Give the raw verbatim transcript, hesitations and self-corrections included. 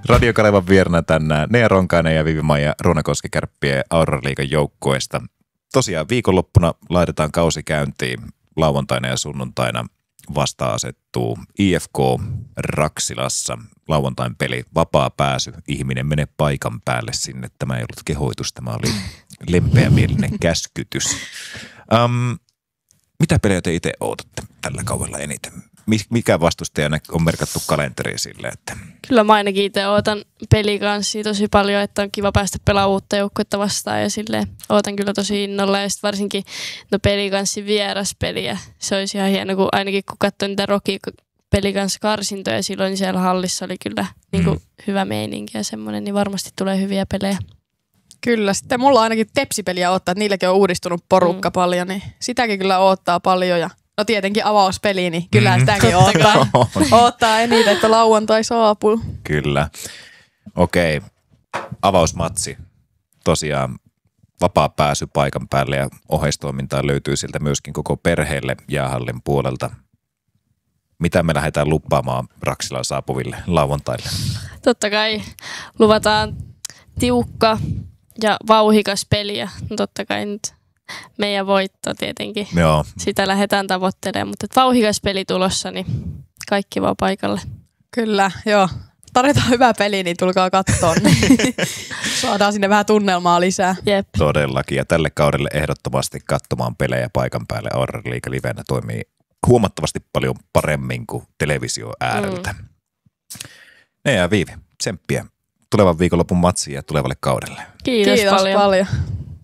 Radiokalevan vierna tänään Nea Ronkainen ja Vivi-Maija Ruunakoski Kärppien Aurora-liigan joukkueesta. Tosiaan viikonloppuna laitetaan kausi käyntiin. Lauantaina ja sunnuntaina vasta asettuu I F K Raksilassa. Lauantain peli, vapaa pääsy. Ihminen menee paikan päälle sinne. Tämä ei ollut kehoitus, tämä oli lempeämielinen käskytys. Um, mitä pelejä te itse odotatte tällä kaudella eniten? Mikä vastustaja on merkattu kalenteriin sille? Että... Kyllä mä ainakin itse ootan pelikanssia tosi paljon, että on kiva päästä pelaamaan uutta joukkuetta vastaan ja silleen ootan kyllä tosi innolla ja sitten varsinkin no pelikanssin vieraspeliä. Se olisi ihan hieno, kun ainakin kun katsoin niitä Rocky pelikanskarsintoja silloin, niin siellä hallissa oli kyllä niin kuin, mm. hyvä meininki ja semmoinen, niin varmasti tulee hyviä pelejä. Kyllä, sitten mulla ainakin tepsipeliä odottaa, että niilläkin on uudistunut porukka mm. paljon, niin sitäkin kyllä odottaa paljon ja no tietenkin avauspeli, niin kyllä mm. sitäkin odottaa, odottaa eniten, että lauantai saapuu. Kyllä. Okei, avausmatsi. Tosiaan vapaa pääsy paikan päälle ja oheistoimintaa löytyy siltä myöskin koko perheelle jäähallin puolelta. Mitä me lähdetään luppaamaan Raksilaan saapuville lauantaille? Totta kai luvataan tiukka ja vauhikas peliä. No totta kai nyt meidän voitto tietenkin. Joo. Sitä lähdetään tavoittelemaan, mutta vauhikas peli tulossa, niin kaikki vaan paikalle. Kyllä, joo. Tarjotaan hyvä peli, niin tulkaa katsoa. Niin saadaan sinne vähän tunnelmaa lisää. Jep. Todellakin, ja tälle kaudelle ehdottomasti katsomaan pelejä paikan päälle. Aurora-liiga livenä toimii huomattavasti paljon paremmin kuin televisio ääreltä. Mm. Ne ja Viivi, tsemppiä tulevan viikonlopun matsiin ja tulevalle kaudelle. Kiitos, Kiitos paljon. paljon.